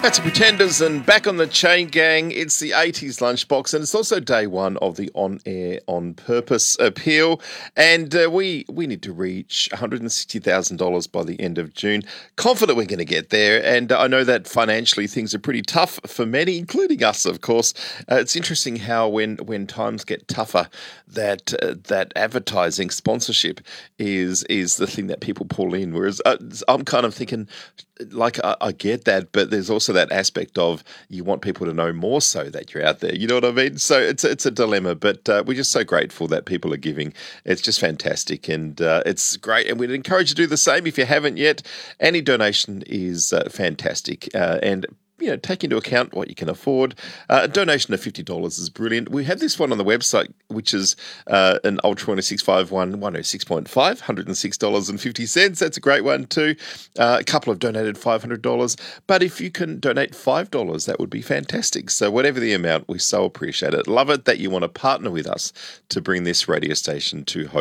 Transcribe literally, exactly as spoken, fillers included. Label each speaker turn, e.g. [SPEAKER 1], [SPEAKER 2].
[SPEAKER 1] That's the Pretenders and back on the Chain Gang. It's the eighties lunchbox, and it's also day one of the On Air On Purpose appeal. And uh, we we need to reach one hundred sixty thousand dollars by the end of June. Confident we're going to get there. And I know that financially things are pretty tough for many, including us, of course. Uh, it's interesting how when when times get tougher, that uh, that advertising sponsorship is is the thing that people pull in. Whereas uh, I'm kind of thinking, like, I, I get that, but there's also that aspect of you want people to know more so that you're out there. You know what I mean? So it's, it's a dilemma, but uh, we're just so grateful that people are giving. It's just fantastic, and uh, it's great. And we'd encourage you to do the same if you haven't yet. Any donation is uh, fantastic. Uh, and you know, take into account what you can afford. Uh, a donation of fifty dollars is brilliant. We have this one on the website, which is uh, an Ultra six five one one oh six point five, one hundred six dollars and fifty cents. That's a great one too. Uh, a couple have donated five hundred dollars. But if you can donate five dollars, that would be fantastic. So whatever the amount, we so appreciate it. Love it that you want to partner with us to bring this radio station to hope.